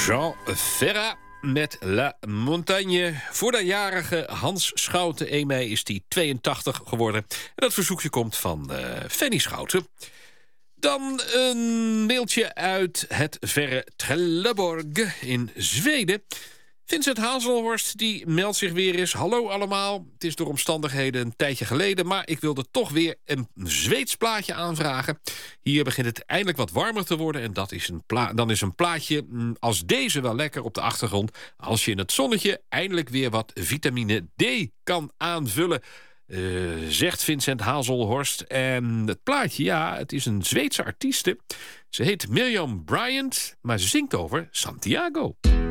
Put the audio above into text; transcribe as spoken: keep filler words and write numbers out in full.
Jean Ferrat met La Montagne. Voor de jarige Hans Schouten, één mei is hij tweeëntachtig geworden. En dat verzoekje komt van uh, Fanny Schouten. Dan een mailtje uit het verre Trelleborg in Zweden. Vincent Hazelhorst die meldt zich weer eens. Hallo allemaal, het is door omstandigheden een tijdje geleden, maar ik wilde toch weer een Zweeds plaatje aanvragen. Hier begint het eindelijk wat warmer te worden en dat is een pla- dan is een plaatje als deze wel lekker op de achtergrond, als je in het zonnetje eindelijk weer wat vitamine D kan aanvullen. Uh, zegt Vincent Hazelhorst. En het plaatje, ja, het is een Zweedse artieste. Ze heet Miriam Bryant, maar ze zingt over Santiago.